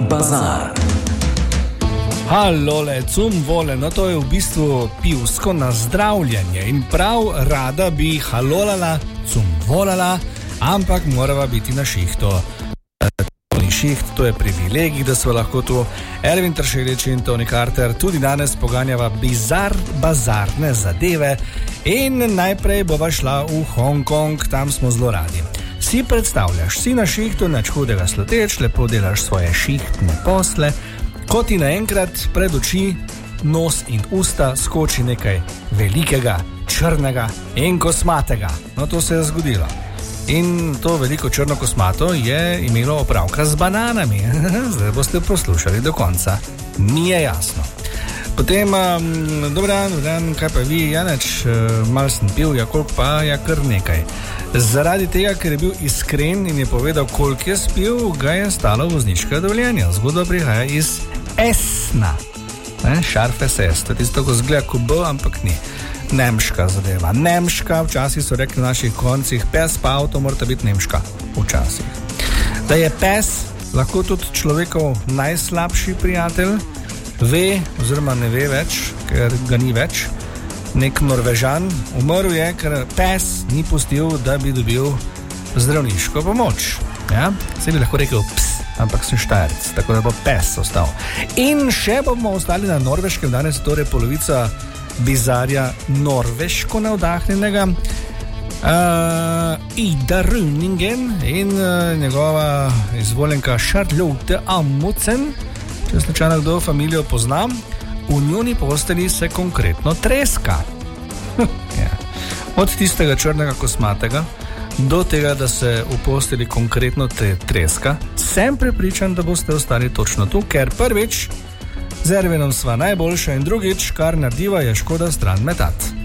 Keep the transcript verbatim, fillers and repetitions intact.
bazar. Halole, cum vole, no to je v bistvu pivsko nazdravljanje in prav rada bi halolala, cum volala, ampak morava biti na šihtu. Toni šiht, to je privilegij, da so lahko tu Ervin Tršelič in Toni Carter tudi danes poganjava bizar bazarne zadeve in najprej bova šla v Hongkong, tam smo zelo radi. Si predstavljaš, si na šihtu, nič hudega sluteč, lepo delaš svoje šihtne posle, ko ti naenkrat pred oči, nos in usta skoči nekaj velikega, črnega in kosmatega. No, to se je zgodilo. In to veliko črno kosmato je imelo opravka z bananami. Zdaj boste poslušali do konca. Ni je jasno. Potem, um, dober dan, dober dan, kaj pa vi, Janeč, uh, malo sem pil, ja, koliko pa, ja, kar nekaj. Zaradi tega, ker je bil iskren in je povedal, koliko je spil, ga je stalo vozniško dovoljenje. Zgodba prihaja iz Esna. Ne, šarf es es, to je tisto, ko zgleda kot B, ampak ni. Nemška zadeva. Nemška, včasih so rekli na naših koncih, pes pa avto morata biti nemška. Včasih. Da je pes lahko tudi človekov najslabši prijatelj, ve, oziroma ne ve več, ker ga ni več. Nek Norvežan umrl je, ker pes ni pustil, da bi dobil zdravniško pomoč. Ja? Se bi lahko rekel ps, ampak sem Štajerec, tako da bo pes ostal. In še bomo ostali na Norveškem, danes je torej polovica bizarja norveško navdahnjenega. Uh, Ida Runingen in uh, njegova izvoljenka Charlotte Amundsen, če slučajno kdo familijo poznam, v njuni posteli se konkretno treska. Ja. Od tistega črnega kosmatega do tega, da se v posteli konkretno te treska, sem prepričan, da boste ostali točno tu, ker prvič z Ervinom sva najboljša in drugič, kar narediva, je škoda stran metat.